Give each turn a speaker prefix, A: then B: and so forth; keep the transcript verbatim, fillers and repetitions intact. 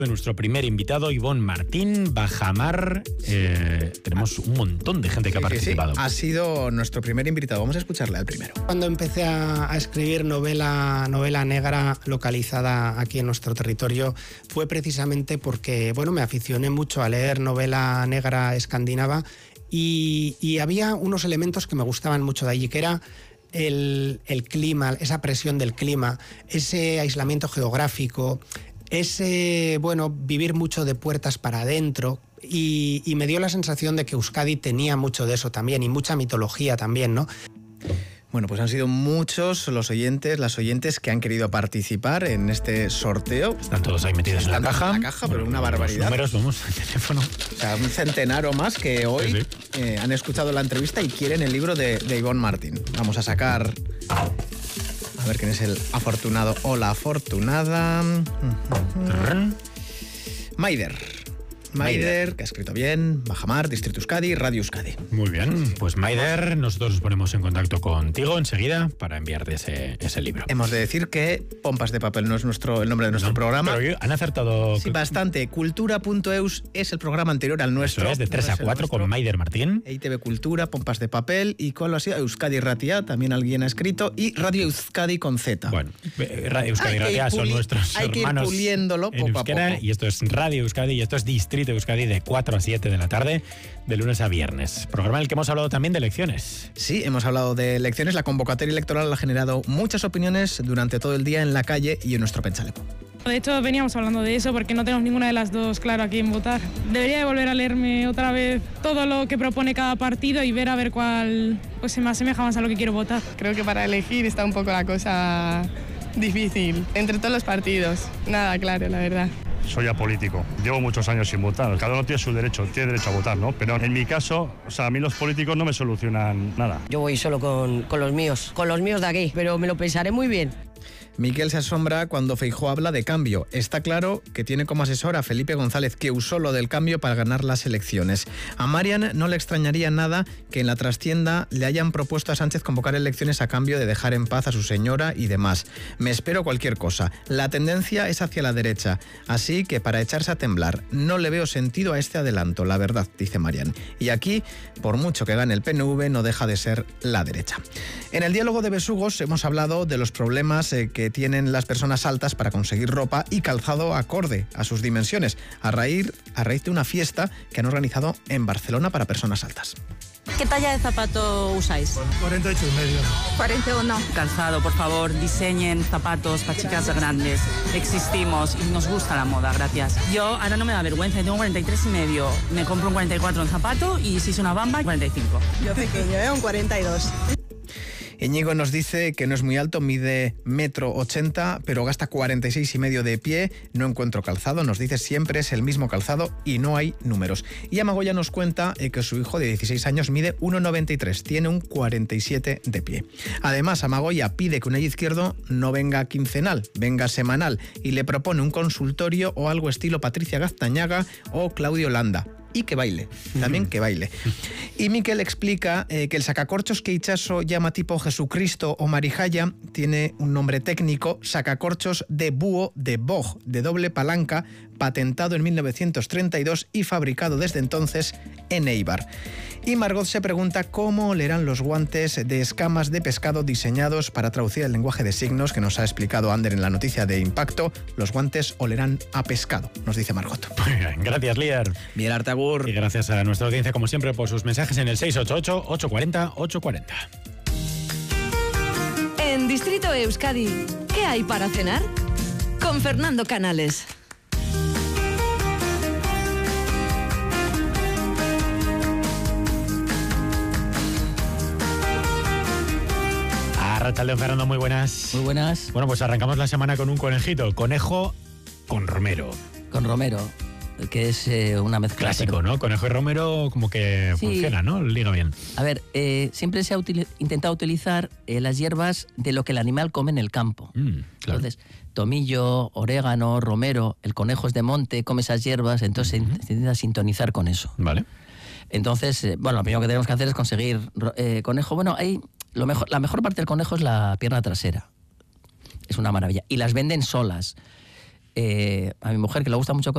A: de nuestro primer invitado, Ivonne Martín, Bajamar. Eh, tenemos un montón de gente que ha participado.
B: Sí, sí. Ha sido nuestro primer invitado. Vamos a escucharle al primero.
C: Cuando empecé a, a escribir novela, novela negra localizada aquí en nuestro territorio, fue precisamente porque, bueno, me aficioné mucho a leer novela negra escandinava y, y había unos elementos que me gustaban mucho de allí, que era el, el clima, esa presión del clima, ese aislamiento geográfico, ese, bueno, vivir mucho de puertas para adentro, y, y me dio la sensación de que Euskadi tenía mucho de eso también, y mucha mitología también, ¿no?
B: Bueno, pues han sido muchos los oyentes, las oyentes que han querido participar en este sorteo.
A: Están todos ahí metidos en la caja.
B: En la caja, pero
A: bueno,
B: una barbaridad.
A: Números, vamos, el teléfono.
B: O sea, un centenar o más que hoy sí, sí. Eh, han escuchado la entrevista y quieren el libro de, de Ivonne Martín. Vamos a sacar... A ver quién es el afortunado o la afortunada. Maider. Maider, que ha escrito bien, Bajamar, Distrito Euskadi, Radio Euskadi.
A: Muy bien, pues Maider, nosotros nos ponemos en contacto contigo enseguida para enviarte ese, ese libro.
B: Hemos de decir que Pompas de Papel no es nuestro, el nombre de nuestro no, programa.
A: Pero han acertado...
B: Sí, bastante. Cultura punto eus es el programa anterior al nuestro.
A: Eso es, de tres a cuatro con Maider Martín.
B: E I T V Cultura, Pompas de Papel, y ¿cuál ha sido? Euskadi Ratia, también alguien ha escrito, y Radio Euskadi con Z.
A: Bueno, Radio Euskadi Ratia son nuestros
B: hay
A: hermanos
B: que ir puliéndolo
A: en
B: poco
A: euskera,
B: a poco.
A: Y esto es Radio Euskadi y esto es Distrito Euskadi de cuatro a siete de la tarde, de lunes a viernes. Programa en el que hemos hablado también de elecciones.
B: Sí, hemos hablado de elecciones. La convocatoria electoral ha generado muchas opiniones durante todo el día en la calle y en nuestro Penchaleco.
D: De hecho, veníamos hablando de eso porque no tenemos ninguna de las dos claro a quién votar. Debería de volver a leerme otra vez todo lo que propone cada partido y ver a ver cuál pues, se me asemeja más a lo que quiero votar.
E: Creo que para elegir está un poco la cosa difícil entre todos los partidos. Nada claro, la verdad.
F: Soy apolítico, llevo muchos años sin votar, cada uno tiene su derecho, tiene derecho a votar, ¿no? Pero en mi caso, o sea, a mí los políticos no me solucionan nada.
G: Yo voy solo con, con los míos, con los míos de aquí, pero me lo pensaré muy bien.
B: Miquel se asombra cuando Feijóo habla de cambio. Está claro que tiene como asesor a Felipe González, que usó lo del cambio para ganar las elecciones. A Marian no le extrañaría nada que en la trastienda le hayan propuesto a Sánchez convocar elecciones a cambio de dejar en paz a su señora y demás. Me espero cualquier cosa. La tendencia es hacia la derecha, así que para echarse a temblar, no le veo sentido a este adelanto, la verdad, dice Marian. Y aquí, por mucho que gane el P N V, no deja de ser la derecha. En el diálogo de besugos hemos hablado de los problemas eh, que tienen las personas altas para conseguir ropa y calzado acorde a sus dimensiones, a raíz, a raíz de una fiesta que han organizado en Barcelona para personas altas.
H: ¿Qué talla de zapato usáis?
I: cuarenta y ocho y medio.
H: cuarenta y uno.
J: Calzado, por favor, diseñen zapatos para chicas grandes. Existimos y nos gusta la moda, gracias. Yo ahora no me da vergüenza, tengo cuarenta y tres y medio. Me compro un cuarenta y cuatro en zapato y si es una bamba, cuarenta y cinco.
E: Yo pequeño, ¿eh? Un cuarenta y dos.
B: Íñigo nos dice que no es muy alto, mide metro ochenta, pero gasta cuarenta y seis y medio de pie. No encuentro calzado, nos dice siempre es el mismo calzado y no hay números. Y Amagoya nos cuenta eh, que su hijo de dieciséis años mide uno noventa y tres, tiene un cuarenta y siete de pie. Además, Amagoya pide que un izquierdo no venga quincenal, venga semanal, y le propone un consultorio o algo estilo Patricia Gaztañaga o Claudio Landa. Y que baile, también que baile. Y Miquel explica eh, que el sacacorchos que Itxaso llama tipo Jesucristo o Marijaya tiene un nombre técnico, sacacorchos de búho de boj, de doble palanca, patentado en mil novecientos treinta y dos y fabricado desde entonces en Eibar. Y Margot se pregunta cómo olerán los guantes de escamas de pescado diseñados para traducir el lenguaje de signos que nos ha explicado Ander en la noticia de Impacto. Los guantes olerán a pescado, nos dice Margot.
A: Muy bien, gracias, Lier.
B: Bien, Artagur.
A: Y gracias a nuestra audiencia, como siempre, por sus mensajes en el seis ocho ocho, ocho cuatro cero, ocho cuatro cero.
K: En Distrito Euskadi, ¿qué hay para cenar? Con Fernando Canales.
A: Arratsaldeon, Fernando, muy buenas.
L: Muy buenas.
A: Bueno, pues arrancamos la semana con un conejito, conejo con romero.
L: Con romero, que es eh, una mezcla.
A: Clásico,
L: pero...
A: ¿no? Conejo y romero como que sí. Funciona, ¿no? Liga bien.
L: A ver, eh, siempre se ha util- intentado utilizar eh, las hierbas de lo que el animal come en el campo.
A: Mm, claro.
L: Entonces, tomillo, orégano, romero, el conejo es de monte, come esas hierbas, entonces uh-huh. se intenta sintonizar con eso.
A: Vale.
L: Entonces, eh, bueno, lo primero que tenemos que hacer es conseguir eh, conejo. Bueno, hay lo mejor, la mejor parte del conejo es la pierna trasera. Es una maravilla. Y las venden solas. Eh, a mi mujer, que le gusta mucho